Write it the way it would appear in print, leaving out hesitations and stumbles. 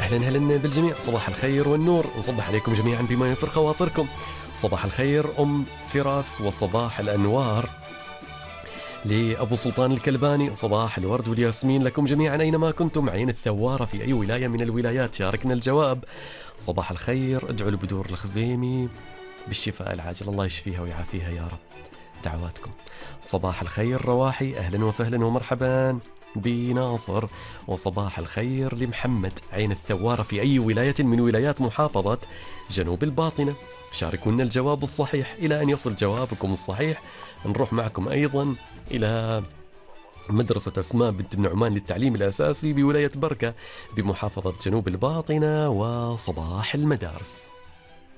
أهلا بالجميع، صباح الخير والنور، نصبح عليكم جميعا بما يسر خواطركم. صباح الخير أم فراس، وصباح الأنوار لأبو سلطان الكلباني، صباح الورد والياسمين لكم جميعا أينما كنتم. عين الثوارة في أي ولاية من الولايات شاركنا الجواب. صباح الخير، ادعوا لبدور الخزيمي بالشفاء العاجل، الله يشفيها ويعافيها يا رب، دعواتكم. صباح الخير رواحي، أهلا وسهلا ومرحبا بناصر. وصباح الخير لمحمد، عين الثوارة في أي ولاية من ولايات محافظة جنوب الباطنة، شاركونا الجواب الصحيح. إلى أن يصل جوابكم الصحيح نروح معكم أيضا إلى مدرسة أسماء بنت النعمان للتعليم الأساسي بولاية بركة بمحافظة جنوب الباطنة، وصباح المدارس.